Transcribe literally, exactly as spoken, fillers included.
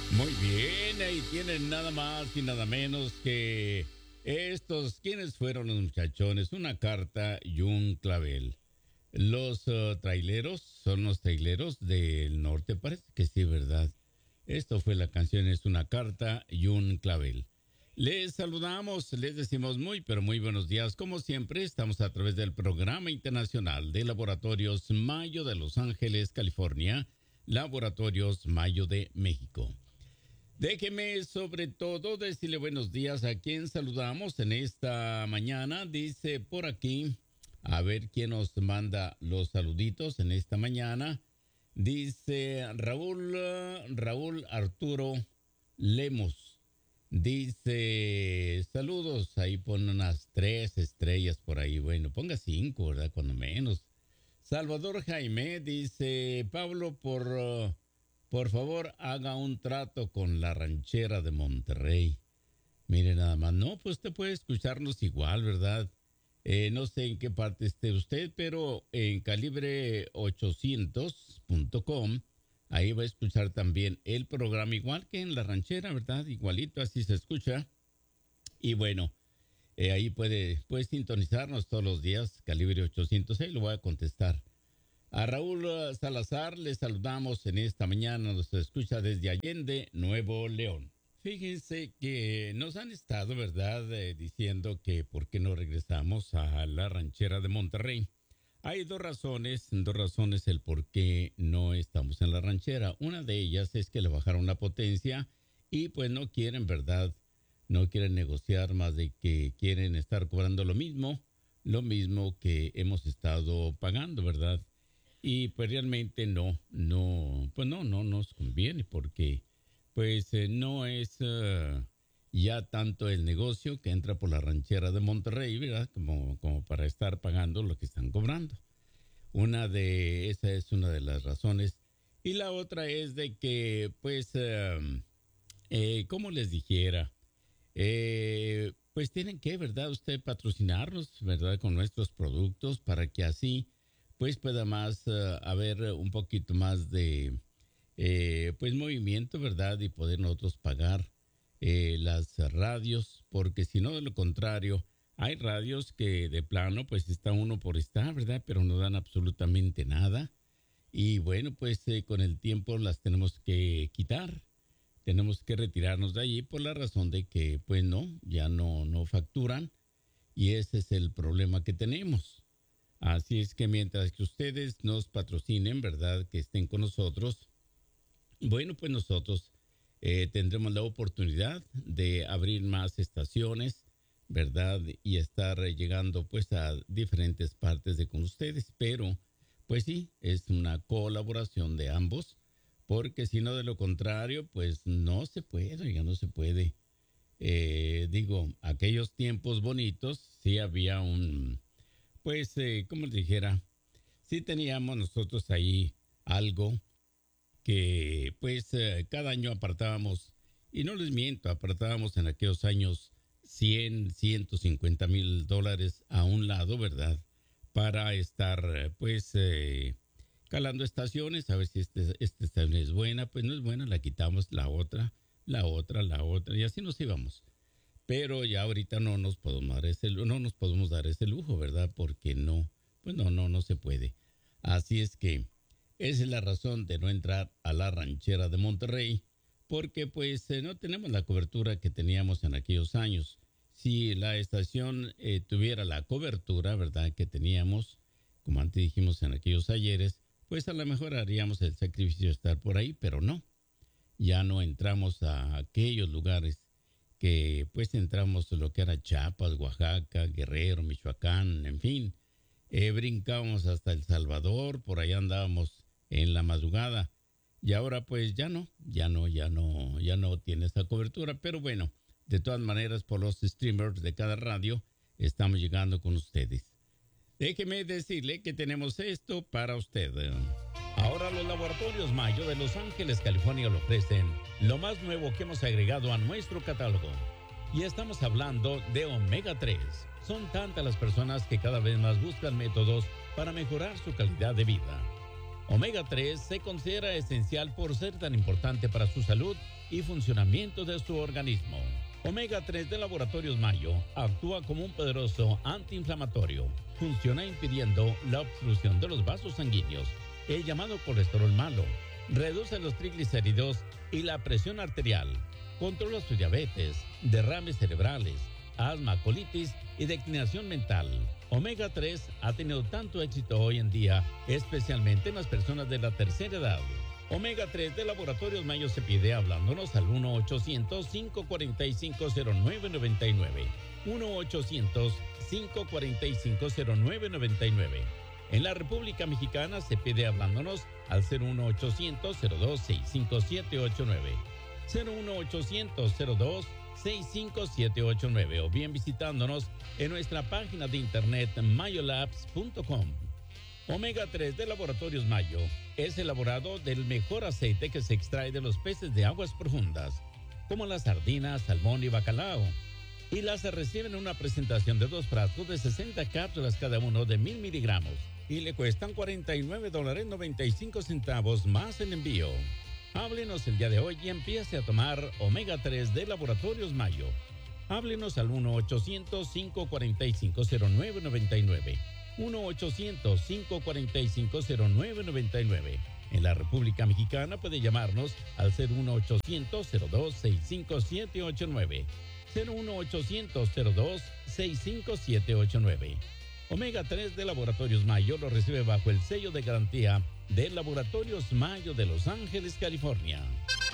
Muy bien, ahí tienen nada más y nada menos que estos, ¿quiénes fueron los muchachones? Una carta y un clavel. Los uh, traileros son los traileros del norte, parece que sí, ¿verdad? Esto fue la canción, es una carta y un clavel. Les saludamos, les decimos muy, pero muy buenos días. Como siempre, estamos a través del Programa Internacional de Laboratorios Mayo de Los Ángeles, California, Laboratorios Mayo de México. Déjeme sobre todo decirle buenos días a quien saludamos en esta mañana. Dice por aquí, a ver quién nos manda los saluditos en esta mañana. Dice Raúl, Raúl Arturo Lemos. Dice, saludos, ahí pone unas tres estrellas por ahí. Bueno, ponga cinco, ¿verdad? Cuando menos. Salvador Jaime dice, Pablo, por... Uh, por favor, haga un trato con la ranchera de Monterrey. Mire nada más, no, pues usted puede escucharnos igual, ¿verdad? Eh, no sé en qué parte esté usted, pero en calibre ochocientos punto com, ahí va a escuchar también el programa igual que en la ranchera, ¿verdad? Igualito, así se escucha. Y bueno, eh, ahí puede, puede sintonizarnos todos los días, calibre ochocientos, ahí lo voy a contestar. A Raúl Salazar le saludamos en esta mañana, nos escucha desde Allende, Nuevo León. Fíjense que nos han estado, ¿verdad?, eh, diciendo que por qué no regresamos a la ranchera de Monterrey. Hay dos razones, dos razones el por qué no estamos en la ranchera. Una de ellas es que le bajaron la potencia y pues no quieren, ¿verdad?, no quieren negociar más de que quieren estar cobrando lo mismo, lo mismo que hemos estado pagando, ¿verdad? Y pues realmente no, no, pues no, no nos conviene porque pues eh, no es uh, ya tanto el negocio que entra por la ranchera de Monterrey, ¿verdad? Como, como para estar pagando lo que están cobrando. Una de, esa es una de las razones. Y la otra es de que pues, uh, eh, como les dijera, eh, pues tienen que, ¿verdad? Usted patrocinarnos, ¿verdad? Con nuestros productos para que así pues pueda más uh, haber un poquito más de eh, pues movimiento, ¿verdad? Y poder nosotros pagar eh, las radios, porque si no, de lo contrario, hay radios que de plano pues está uno por estar, ¿verdad? Pero no dan absolutamente nada. Y bueno, pues eh, con el tiempo las tenemos que quitar. Tenemos que retirarnos de allí por la razón de que pues no, ya no, no facturan. Y ese es el problema que tenemos. Así es que mientras que ustedes nos patrocinen, ¿verdad? Que estén con nosotros, bueno, pues nosotros eh, tendremos la oportunidad de abrir más estaciones, ¿verdad? Y estar llegando pues a diferentes partes de con ustedes. Pero, pues sí, es una colaboración de ambos, porque si no de lo contrario, pues no se puede, ya no se puede. Eh, digo, aquellos tiempos bonitos, sí había un pues, eh, como les dijera, sí teníamos nosotros ahí algo que, pues, eh, cada año apartábamos, y no les miento, apartábamos en aquellos años cien, ciento cincuenta mil dólares a un lado, ¿verdad? Para estar, pues, eh, calando estaciones, a ver si este, esta estación es buena, pues no es buena, la quitamos, la otra, la otra, la otra, y así nos íbamos. Pero ya ahorita no nos podemos dar ese, no nos podemos dar ese lujo, ¿verdad? Porque no, pues no, no, no se puede. Así es que esa es la razón de no entrar a la ranchera de Monterrey, porque pues eh, no tenemos la cobertura que teníamos en aquellos años. Si la estación eh, tuviera la cobertura, ¿verdad? Que teníamos, como antes dijimos en aquellos ayeres, pues a lo mejor haríamos el sacrificio de estar por ahí, pero no. Ya no entramos a aquellos lugares que pues entramos en lo que era Chiapas, Oaxaca, Guerrero, Michoacán, en fin. Eh, brincábamos hasta El Salvador, por allá andábamos en la madrugada. Y ahora pues ya no, ya no, ya no, ya no tiene esa cobertura. Pero bueno, de todas maneras por los streamers de cada radio estamos llegando con ustedes. Déjeme decirle que tenemos esto para usted. Ahora los laboratorios Mayo de Los Ángeles, California le ofrecen lo más nuevo que hemos agregado a nuestro catálogo. Y estamos hablando de omega tres. Son tantas las personas que cada vez más buscan métodos para mejorar su calidad de vida. Omega tres se considera esencial por ser tan importante para su salud y funcionamiento de su organismo. Omega tres de Laboratorios Mayo actúa como un poderoso antiinflamatorio. Funciona impidiendo la obstrucción de los vasos sanguíneos, el llamado colesterol malo. Reduce los triglicéridos y la presión arterial. Controla su diabetes, derrames cerebrales, asma, colitis y declinación mental. Omega tres ha tenido tanto éxito hoy en día, especialmente en las personas de la tercera edad. Omega tres de Laboratorios Mayo se pide hablándonos al uno ochocientos, cinco cuatro cinco, cero nueve nueve nueve. uno ochocientos, cinco cuatro cinco, cero nueve nueve nueve. En la República Mexicana se pide hablándonos al cero uno ochocientos, cero dos seis cinco siete ocho nueve. cero uno ochocientos, cero dos seis cinco siete ocho nueve o bien visitándonos en nuestra página de internet mayolabs punto com. Omega tres de Laboratorios Mayo es elaborado del mejor aceite que se extrae de los peces de aguas profundas, como las sardinas, salmón y bacalao. Y las reciben en una presentación de dos frascos de sesenta cápsulas cada uno de mil miligramos y le cuestan cuarenta y nueve dólares noventa y cinco centavos más el envío. Háblenos el día de hoy y empiece a tomar Omega tres de Laboratorios Mayo. Háblenos al uno ochocientos, cinco cuatro cinco, cero nueve nueve nueve. uno ochocientos, cinco cuatro cinco, cero nueve nueve nueve. En la República Mexicana puede llamarnos al cero uno ochocientos, cero dos seis cinco siete ocho nueve. cero uno ochocientos, cero dos seis cinco siete ocho nueve. Omega tres de Laboratorios Mayo lo recibe bajo el sello de garantía de Laboratorios Mayo de Los Ángeles, California.